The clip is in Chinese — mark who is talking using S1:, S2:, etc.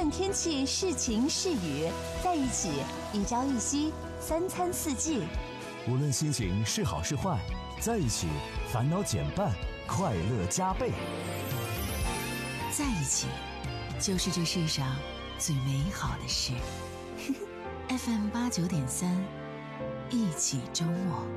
S1: 论天气是晴是雨，在一起一朝一夕，3餐4季。
S2: 无论心情是好是坏，在一起烦恼减半，快乐加倍。
S3: 在一起就是这世上最美好的事。FM 89.3，一起周末。